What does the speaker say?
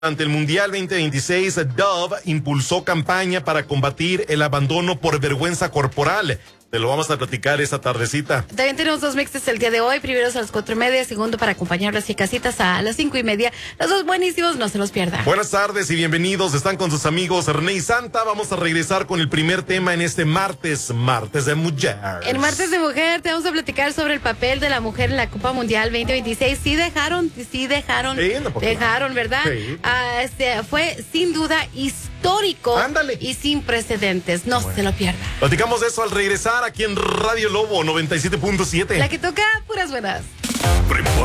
Ante el Mundial 2026, Dove impulsó campaña para combatir el abandono por vergüenza corporal. Te lo vamos a platicar esta tardecita. También tenemos dos mixes el día de hoy. Primero a las 4:30, segundo para acompañarlas y casitas a las 5:30. Los dos buenísimos, no se los pierdan. Buenas tardes y bienvenidos. Están con sus amigos René y Santa. Vamos a regresar con el primer tema en este martes de mujer. En martes de mujer te vamos a platicar sobre el papel de la mujer en la Copa Mundial 2026. Sí dejaron, ¿verdad? Sí. Fue sin duda histórico. Ándale. Y sin precedentes. No se lo pierdan. Platicamos de eso al regresar aquí en Radio Lobo 97.7. La que toca puras buenas.